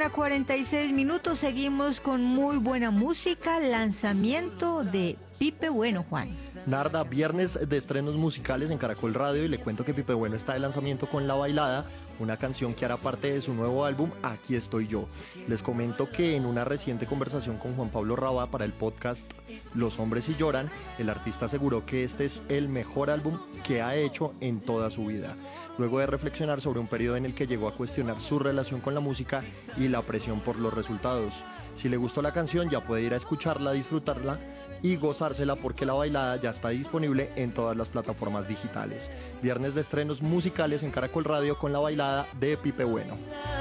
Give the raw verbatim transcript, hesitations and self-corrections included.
mañana, cuarenta y seis minutos. Seguimos con muy buena música. Lanzamiento de Pipe Bueno, Juan. Narda, viernes de estrenos musicales en Caracol Radio, y le cuento que Pipe Bueno está de lanzamiento con La Bailada, una canción que hará parte de su nuevo álbum Aquí Estoy Yo. Les comento que en una reciente conversación con Juan Pablo Raba para el podcast Los Hombres y Lloran, el artista aseguró que este es el mejor álbum que ha hecho en toda su vida, luego de reflexionar sobre un periodo en el que llegó a cuestionar su relación con la música y la presión por los resultados. Si le gustó la canción, ya puede ir a escucharla, disfrutarla y gozársela, porque La Bailada ya está disponible en todas las plataformas digitales. Viernes de estrenos musicales en Caracol Radio con La Bailada de Pipe Bueno.